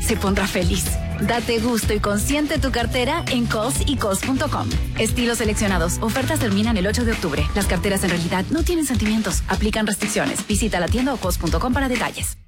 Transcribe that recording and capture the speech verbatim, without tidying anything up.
se pondrá feliz. Date gusto y consiente tu cartera en cos y cos punto com. Estilos seleccionados. Ofertas terminan el ocho de octubre. Las carteras en realidad no tienen sentimientos. Aplican restricciones. Visita la tienda o cos punto com para detalles.